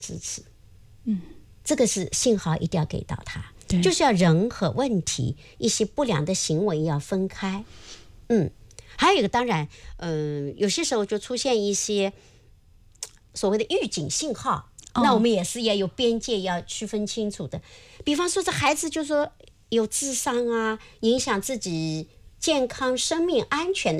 支持。这个是信号一定要给到他，就是要人和问题一些不良的行为要分开。还有一个当然有些时候就出现一些所谓的预警信号，那我们也是要有边界，要区分清楚的。比方说这孩子就说有智商啊，影响自己健康生命安全的